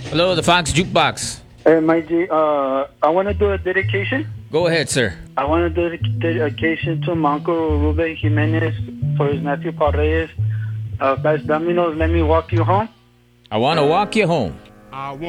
Hello, the Fox Jukebox. Hey, my G, I want to do a dedication. Go ahead, sir. I want to do a dedication to my uncle Ruben Jimenez for his nephew Paul Reyes. Guys, Domino's, let me walk you home. I want to walk you home.